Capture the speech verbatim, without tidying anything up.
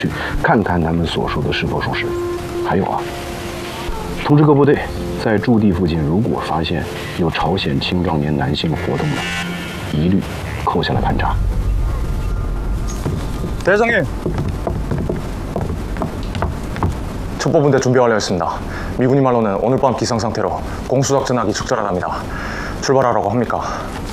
看看他们所说的是否属实。还有啊，通知各部队，在驻地附近如果发现有朝鲜青壮年男性活动的，一律扣下来盘查。 대장님, 첩보분대 준비 완료했습니다. 미군이 말로는 오늘 밤 기상 상태로 공수작전하기 적절하답니다. 출발하라고 합니까?